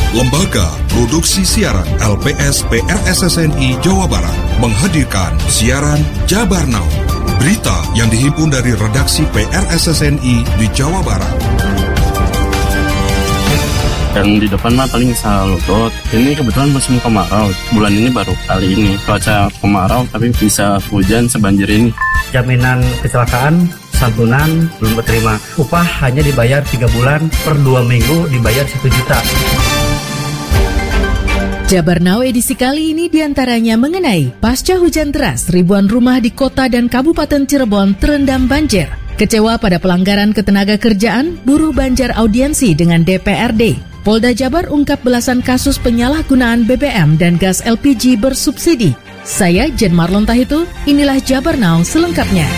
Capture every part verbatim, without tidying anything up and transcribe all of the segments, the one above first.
Lembaga Produksi Siaran L P S P R S S N I Jawa Barat menghadirkan siaran Jabar Now, berita yang dihimpun dari redaksi P R S S N I di Jawa Barat. Yang di depan mah paling saludot. Ini kebetulan musim kemarau. Bulan ini baru kali ini cuaca kemarau, tapi bisa hujan sebanjir ini. Jaminan kecelakaan, santunan belum diterima. Upah hanya dibayar tiga bulan, per dua minggu dibayar satu juta. Jabar Now edisi kali ini diantaranya mengenai pasca hujan deras, ribuan rumah di kota dan Kabupaten Cirebon terendam banjir. Kecewa pada pelanggaran ketenagakerjaan, buruh Banjar audiensi dengan D P R D. Polda Jabar ungkap belasan kasus penyalahgunaan B B M dan gas L P G bersubsidi. Saya Jen Marlon Tahitu, inilah Jabar Now selengkapnya.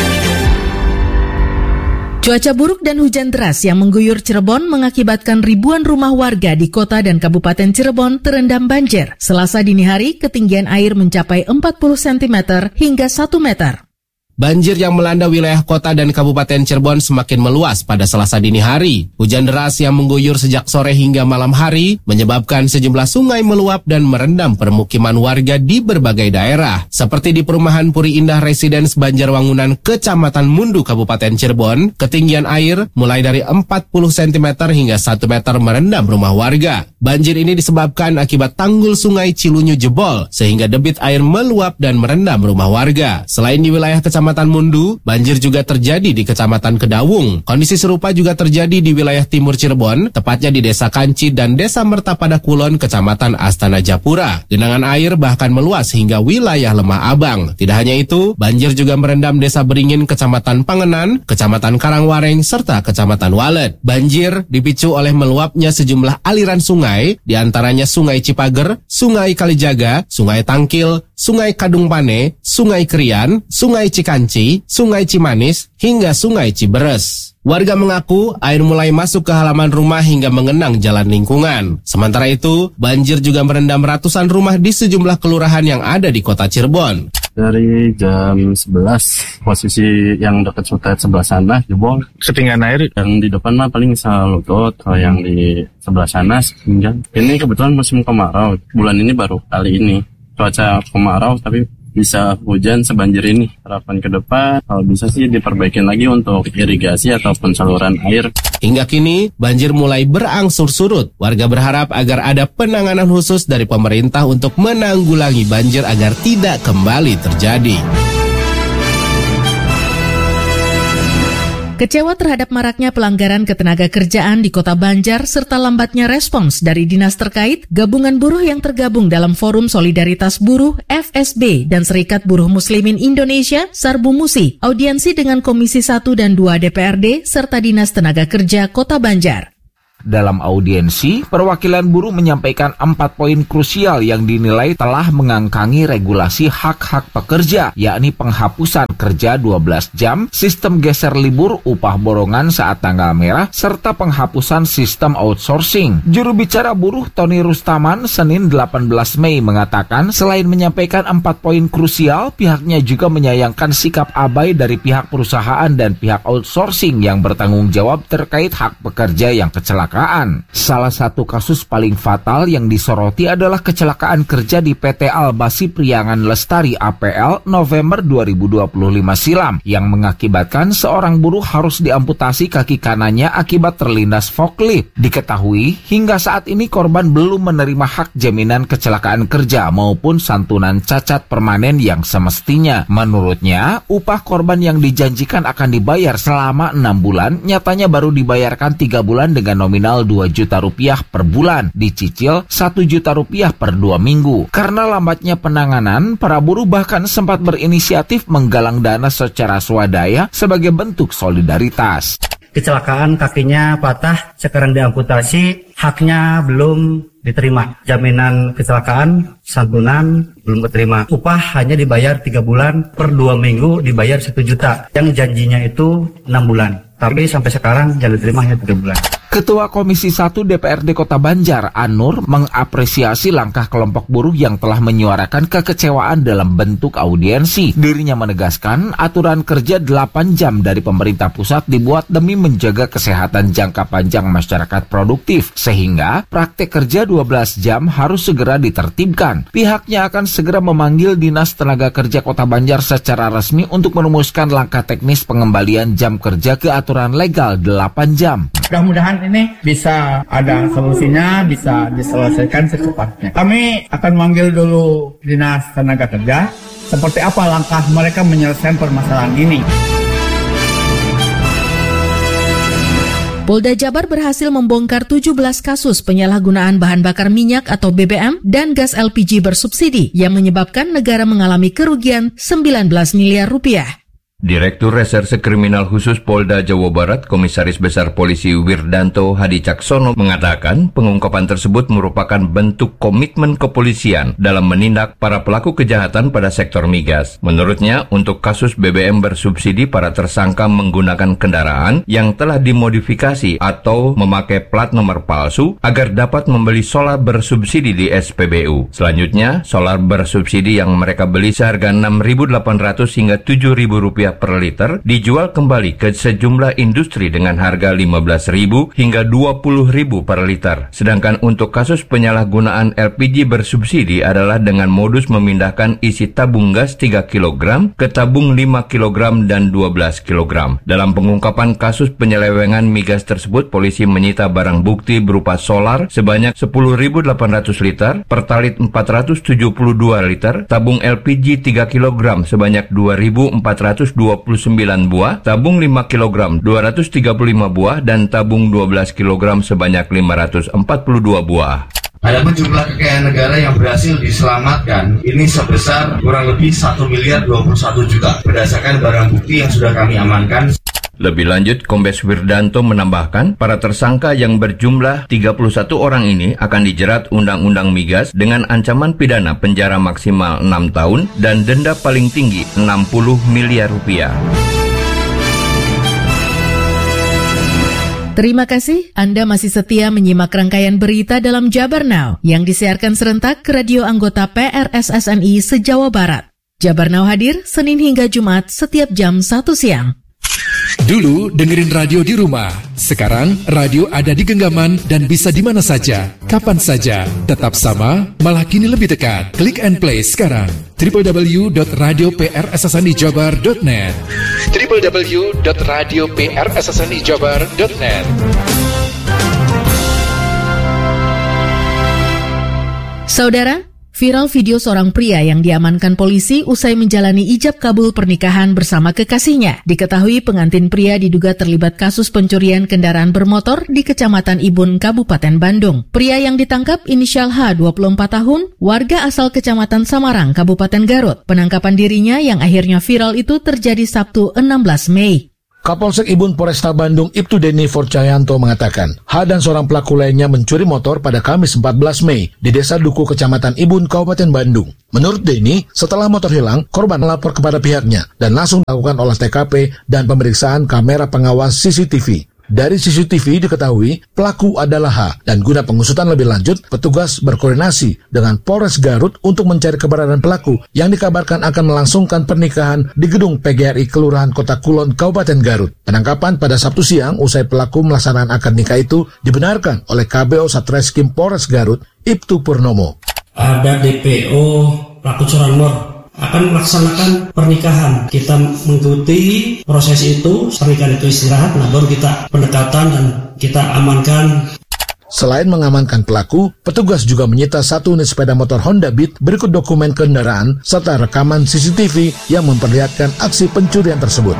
Cuaca buruk dan hujan deras yang mengguyur Cirebon mengakibatkan ribuan rumah warga di kota dan Kabupaten Cirebon terendam banjir. Selasa dini hari, ketinggian air mencapai empat puluh sentimeter hingga satu meter. Banjir yang melanda wilayah kota dan Kabupaten Cirebon semakin meluas pada Selasa dini hari. Hujan deras yang mengguyur sejak sore hingga malam hari menyebabkan sejumlah sungai meluap dan merendam permukiman warga di berbagai daerah. Seperti di perumahan Puri Indah Residence Banjarwangunan, Kecamatan Mundu, Kabupaten Cirebon, ketinggian air mulai dari empat puluh sentimeter hingga satu meter merendam rumah warga. Banjir ini disebabkan akibat tanggul sungai Cilunyu jebol, sehingga debit air meluap dan merendam rumah warga. Selain di wilayah Kecamatan Mundu, banjir juga terjadi di Kecamatan Kedawung. Kondisi serupa juga terjadi di wilayah timur Cirebon, tepatnya di Desa Kanci dan Desa Mertapada Kulon, Kecamatan Astana Japura. Genangan air bahkan meluas hingga wilayah Lemah Abang. Tidak hanya itu, banjir juga merendam Desa Beringin, Kecamatan Pangenan, Kecamatan Karangwareng, serta Kecamatan Walet. Banjir dipicu oleh meluapnya sejumlah aliran sungai, diantaranya Sungai Cipager, Sungai Kalijaga, Sungai Tangkil, Sungai Kadung Pane, Sungai Krian, Sungai Cikanci, Sungai Cimanis, hingga Sungai Ciberes. Warga mengaku air mulai masuk ke halaman rumah hingga mengenang jalan lingkungan. Sementara itu, banjir juga merendam ratusan rumah di sejumlah kelurahan yang ada di kota Cirebon. Dari jam sebelas, posisi yang dekat Sutet sebelah sana jebol. Ketinggian air yang di depan mah paling saludot, kalau yang di sebelah sana setinggian. Ini kebetulan musim kemarau. Bulan ini baru kali ini cuaca kemarau, tapi bisa hujan sebanjir ini. Harapan ke depan, kalau bisa sih diperbaikin lagi untuk irigasi ataupun saluran air. Hingga kini, banjir mulai berangsur surut. Warga berharap agar ada penanganan khusus dari pemerintah untuk menanggulangi banjir agar tidak kembali terjadi. Kecewa terhadap maraknya pelanggaran ketenagakerjaan di Kota Banjar serta lambatnya respons dari dinas terkait, gabungan buruh yang tergabung dalam Forum Solidaritas Buruh F S B dan Serikat Buruh Muslimin Indonesia Sarbu Musi audiensi dengan Komisi satu dan dua D P R D serta Dinas Tenaga Kerja Kota Banjar. Dalam audiensi, perwakilan buruh menyampaikan empat poin krusial yang dinilai telah mengangkangi regulasi hak-hak pekerja, yakni penghapusan kerja dua belas jam, sistem geser libur, upah borongan saat tanggal merah, serta penghapusan sistem outsourcing. Juru bicara buruh Tony Rustaman Senin delapan belas Mei mengatakan selain menyampaikan empat poin krusial, pihaknya juga menyayangkan sikap abai dari pihak perusahaan dan pihak outsourcing yang bertanggung jawab terkait hak pekerja yang kecelakaan. Salah satu kasus paling fatal yang disoroti adalah kecelakaan kerja di P T Albasi Priangan Lestari A P L November dua ribu dua puluh lima silam yang mengakibatkan seorang buruh harus diamputasi kaki kanannya akibat terlindas forklift. Diketahui hingga saat ini korban belum menerima hak jaminan kecelakaan kerja maupun santunan cacat permanen yang semestinya. Menurutnya, upah korban yang dijanjikan akan dibayar selama enam bulan nyatanya baru dibayarkan tiga bulan dengan nominal dua juta rupiah per bulan, dicicil satu juta rupiah per dua minggu. Karena lambatnya penanganan, para buruh bahkan sempat berinisiatif menggalang dana secara swadaya sebagai bentuk solidaritas. Kecelakaan kakinya patah, sekarang diamputasi, haknya belum diterima. Jaminan kecelakaan, santunan belum diterima. Upah hanya dibayar tiga bulan, per dua minggu dibayar satu juta. Yang janjinya itu enam bulan. Tapi sampai sekarang yang diterima hanya tiga bulan. Ketua Komisi satu D P R D Kota Banjar, Anur, mengapresiasi langkah kelompok buruh yang telah menyuarakan kekecewaan dalam bentuk audiensi. Dirinya menegaskan aturan kerja delapan jam dari pemerintah pusat dibuat demi menjaga kesehatan jangka panjang masyarakat produktif, sehingga praktek kerja dua belas jam harus segera ditertibkan. Pihaknya akan segera memanggil Dinas Tenaga Kerja Kota Banjar secara resmi untuk merumuskan langkah teknis pengembalian jam kerja ke aturan legal delapan jam. Mudah-mudahan ini bisa ada solusinya, bisa diselesaikan secepatnya. Kami akan manggil dulu Dinas Tenaga Kerja, seperti apa langkah mereka menyelesaikan permasalahan ini. Polda Jabar berhasil membongkar tujuh belas kasus penyalahgunaan bahan bakar minyak atau B B M dan gas L P G bersubsidi yang menyebabkan negara mengalami kerugian sembilan belas miliar rupiah. Direktur Reserse Kriminal Khusus Polda Jawa Barat, Komisaris Besar Polisi Wirdanto Hadi Caksono mengatakan pengungkapan tersebut merupakan bentuk komitmen kepolisian dalam menindak para pelaku kejahatan pada sektor migas. Menurutnya, untuk kasus B B M bersubsidi, para tersangka menggunakan kendaraan yang telah dimodifikasi atau memakai plat nomor palsu agar dapat membeli solar bersubsidi di S P B U. Selanjutnya, solar bersubsidi yang mereka beli seharga enam ribu delapan ratus hingga tujuh ribu rupiah per liter dijual kembali ke sejumlah industri dengan harga lima belas ribu hingga dua puluh ribu per liter. Sedangkan untuk kasus penyalahgunaan L P G bersubsidi adalah dengan modus memindahkan isi tabung gas tiga kilogram ke tabung lima kilogram dan dua belas kilogram. Dalam pengungkapan kasus penyelewengan migas tersebut, polisi menyita barang bukti berupa solar sebanyak sepuluh ribu delapan ratus liter, pertalit empat ratus tujuh puluh dua liter, tabung L P G tiga kilogram sebanyak dua ribu empat ratus dua puluh sembilan buah, tabung lima kilogram dua ratus tiga puluh lima buah, dan tabung dua belas kilogram sebanyak lima ratus empat puluh dua buah. Adapun jumlah kekayaan negara yang berhasil diselamatkan ini sebesar kurang lebih satu miliar dua puluh satu juta berdasarkan barang bukti yang sudah kami amankan. Lebih lanjut, Kombes Wirdanto menambahkan, para tersangka yang berjumlah tiga puluh satu orang ini akan dijerat Undang-Undang Migas dengan ancaman pidana penjara maksimal enam tahun dan denda paling tinggi enam puluh miliar rupiah. Terima kasih Anda masih setia menyimak rangkaian berita dalam Jabar Now yang disiarkan serentak ke radio anggota P R S S N I se-Jawa Barat. Jabar Now hadir Senin hingga Jumat setiap jam satu siang. Dulu dengerin radio di rumah, sekarang radio ada di genggaman dan bisa di mana saja, kapan saja, tetap sama, malah kini lebih dekat. Klik and play sekarang. w w w dot radio p r s s n i jabar dot net w w w dot radio p r s s n i jabar dot net. Saudara, viral video seorang pria yang diamankan polisi usai menjalani ijab kabul pernikahan bersama kekasihnya. Diketahui pengantin pria diduga terlibat kasus pencurian kendaraan bermotor di Kecamatan Ibun, Kabupaten Bandung. Pria yang ditangkap inisial H, dua puluh empat tahun, warga asal Kecamatan Samarang, Kabupaten Garut. Penangkapan dirinya yang akhirnya viral itu terjadi Sabtu enam belas Mei. Kapolsek Ibun Polresta Bandung Ibtu Deni Forcayanto mengatakan, H dan seorang pelaku lainnya mencuri motor pada Kamis empat belas Mei di Desa Duku, Kecamatan Ibun, Kabupaten Bandung. Menurut Deni, setelah motor hilang, korban melapor kepada pihaknya dan langsung melakukan olah T K P dan pemeriksaan kamera pengawas C C T V. Dari C C T V diketahui pelaku adalah H, dan guna pengusutan lebih lanjut, petugas berkoordinasi dengan Polres Garut untuk mencari keberadaan pelaku yang dikabarkan akan melangsungkan pernikahan di gedung P G R I Kelurahan Kota Kulon, Kabupaten Garut. Penangkapan pada Sabtu siang usai pelaku melaksanakan akad nikah itu dibenarkan oleh K B O Satreskrim Polres Garut, Ibtu Purnomo. Ada D P O pelaku curanmor akan melaksanakan pernikahan. Kita mengikuti proses itu, pernikahan itu istirahat, nah baru kita pendekatan dan kita amankan. Selain mengamankan pelaku, petugas juga menyita satu unit sepeda motor Honda Beat berikut dokumen kendaraan serta rekaman C C T V yang memperlihatkan aksi pencurian tersebut.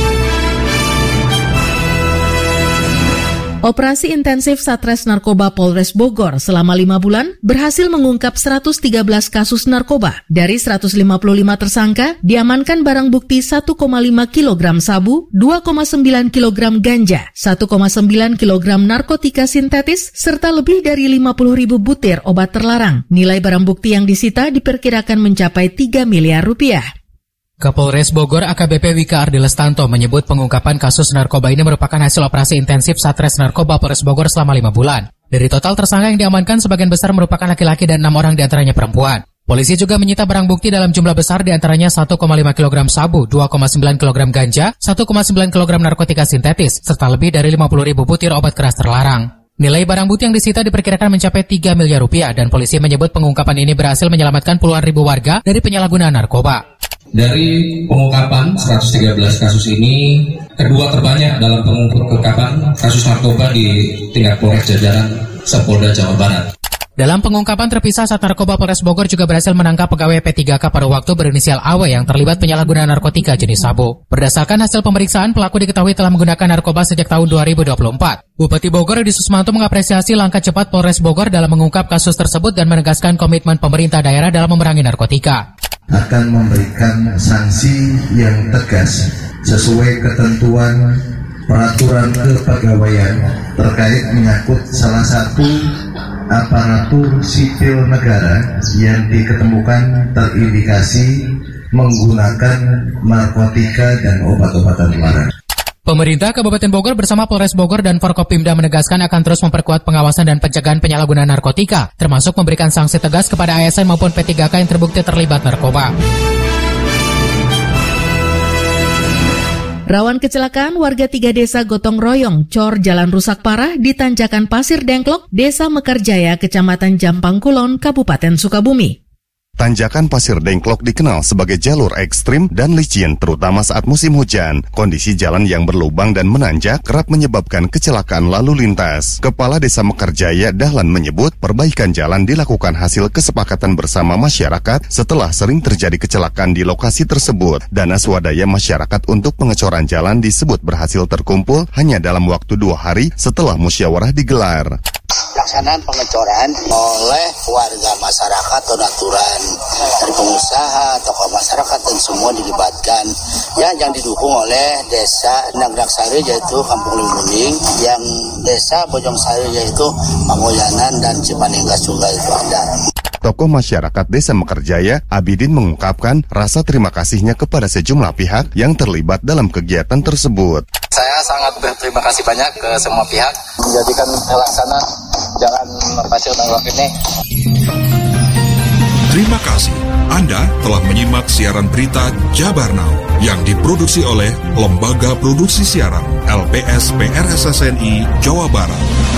Operasi intensif Satres Narkoba Polres Bogor selama lima bulan berhasil mengungkap seratus tiga belas kasus narkoba. Dari seratus lima puluh lima tersangka, diamankan barang bukti satu koma lima kilogram sabu, dua koma sembilan kilogram ganja, satu koma sembilan kilogram narkotika sintetis, serta lebih dari lima puluh ribu butir obat terlarang. Nilai barang bukti yang disita diperkirakan mencapai tiga miliar rupiah. Kapolres Bogor A K B P Wika Ardilestanto menyebut pengungkapan kasus narkoba ini merupakan hasil operasi intensif Satres Narkoba Polres Bogor selama lima bulan. Dari total tersangka yang diamankan, sebagian besar merupakan laki-laki dan enam orang diantaranya perempuan. Polisi juga menyita barang bukti dalam jumlah besar diantaranya satu koma lima kilogram sabu, dua koma sembilan kilogram ganja, satu koma sembilan kilogram narkotika sintetis, serta lebih dari lima puluh ribu butir obat keras terlarang. Nilai barang bukti yang disita diperkirakan mencapai tiga miliar rupiah dan polisi menyebut pengungkapan ini berhasil menyelamatkan puluhan ribu warga dari penyalahgunaan narkoba. Dari pengungkapan seratus tiga belas kasus ini, kedua terbanyak dalam pengungkapan kasus narkoba di tingkat Polres jajaran Sepolda Jawa Barat. Dalam pengungkapan terpisah, Sat Narkoba Polres Bogor juga berhasil menangkap pegawai P tiga K pada waktu berinisial A W yang terlibat penyalahgunaan narkotika jenis sabu. Berdasarkan hasil pemeriksaan, pelaku diketahui telah menggunakan narkoba sejak tahun dua ribu dua puluh empat. Bupati Bogor Edi Susmanto mengapresiasi langkah cepat Polres Bogor dalam mengungkap kasus tersebut dan menegaskan komitmen pemerintah daerah dalam memerangi narkotika. Akan memberikan sanksi yang tegas sesuai ketentuan peraturan kepegawaian terkait menyangkut salah satu aparatur sipil negara yang diketemukan terindikasi menggunakan narkotika dan obat-obatan terlarang. Pemerintah Kabupaten Bogor bersama Polres Bogor dan Forkopimda menegaskan akan terus memperkuat pengawasan dan pencegahan penyalahgunaan narkotika, termasuk memberikan sanksi tegas kepada A S N maupun P tiga K yang terbukti terlibat narkoba. Rawan kecelakaan warga tiga desa gotong royong, cor jalan rusak parah di Tanjakan Pasir Dengklok, Desa Mekarjaya, Kecamatan Jampang Kulon, Kabupaten Sukabumi. Tanjakan Pasir Dengklok dikenal sebagai jalur ekstrim dan licin terutama saat musim hujan. Kondisi jalan yang berlubang dan menanjak kerap menyebabkan kecelakaan lalu lintas. Kepala Desa Mekarjaya Dahlan menyebut perbaikan jalan dilakukan hasil kesepakatan bersama masyarakat setelah sering terjadi kecelakaan di lokasi tersebut. Dana swadaya masyarakat untuk pengecoran jalan disebut berhasil terkumpul hanya dalam waktu dua hari setelah musyawarah digelar. Pelaksanaan pengecoran oleh warga masyarakat, donaturan dari pengusaha, tokoh masyarakat dan semua dilibatkan ya, yang didukung oleh desa Nagdaksari yaitu Kampung Limuning, yang desa Bojongsari yaitu Pamoyanan dan Cipaninggas juga itu ada. Tokoh masyarakat Desa Mekarjaya, Abidin mengungkapkan rasa terima kasihnya kepada sejumlah pihak yang terlibat dalam kegiatan tersebut. Saya sangat berterima kasih banyak ke semua pihak menjadikan terlaksana jalan Pasir Dengklok ini. Terima kasih. Anda telah menyimak siaran berita Jabar Now yang diproduksi oleh Lembaga Produksi Siaran L P S P R S S N I Jawa Barat.